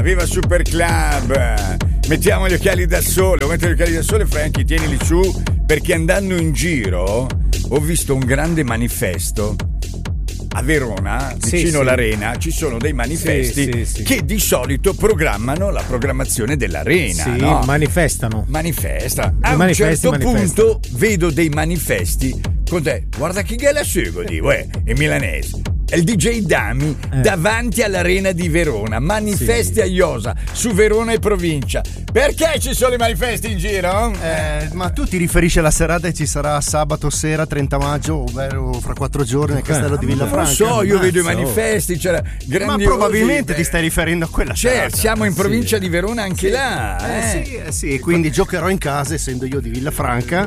viva Super Club. Mettiamo gli occhiali da sole, metto gli occhiali da sole, Franchi, tienili su, perché andando in giro ho visto un grande manifesto. A Verona, vicino all'Arena, ci sono dei manifesti che di solito programmano la programmazione dell'Arena. Sì, no? manifestano. A un certo punto vedo dei manifesti. Cos'è? Guarda chi che la seguo, dico, è milanese. È il DJ Dami davanti all'Arena di Verona. Manifesti a Iosa, su Verona e provincia. Perché ci sono i manifesti in giro? Ma tu ti riferisci alla serata che ci sarà sabato sera 30 maggio, ovvero fra 4 giorni nel castello di Villafranca? Non so, io vedo i manifesti, c'era grandiosi. Ma probabilmente ti stai riferendo a quella serata. Siamo in provincia di Verona anche là. Sì, e quindi giocherò in casa, essendo io di Villafranca.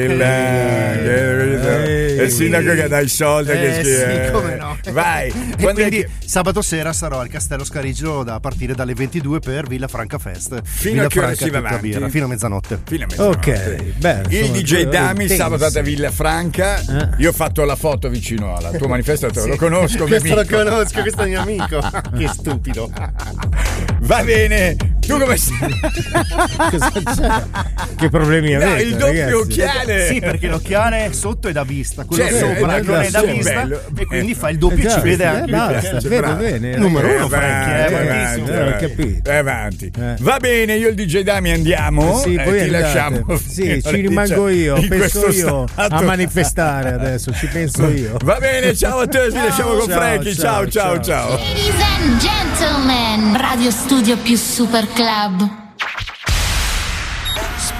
È il sindaco che dà i soldi. Sì, come no. Vai. E quindi sabato sera sarò al Castello Scarigio a partire dalle 22 per Villafranca Fest. Fino a che ora si va avanti? Fino a mezzanotte. Ok, bene. Il DJ Dami sabato a Villafranca. Io ho fatto la foto vicino al tuo manifesto. Lo conosco. Questo lo conosco, questo è il mio amico. Che stupido. Va bene. Tu come stai? Cosa c'è? Che problemi avete? Il doppio occhiale. Sì, perché l'occhiale sotto è da vista, quello sopra non è da vista, bello. e quindi fa il doppio, ci vede anche. Basta, vedo bene. Numero uno, ho capito. Avanti. Va bene, io e il DJ Dami andiamo. Sì, poi ti lasciamo. Sì, ci rimango io. Penso io a manifestare adesso. Ci penso io. Va bene, ciao a te. Ci lasciamo con Frankie. Ciao. Ladies and gentlemen, Radio Studio più Super Club.